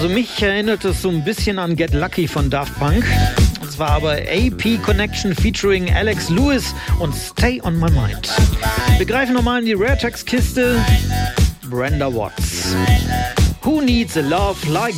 Also mich erinnert es so ein bisschen an Get Lucky von Daft Punk. Das war aber AP Connection featuring Alex Lewis und Stay on My Mind. Wir greifen nochmal in die Rare-Text-Kiste. Brenda Watts. Who needs a love like